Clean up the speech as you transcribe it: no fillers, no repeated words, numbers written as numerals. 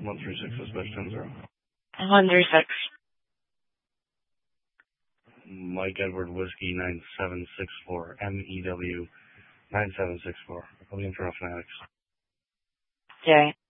136 dispatch 10-0. 136. Mike Edward Whiskey 9764, MEW 9764. I'll be in for Fanatics. Okay.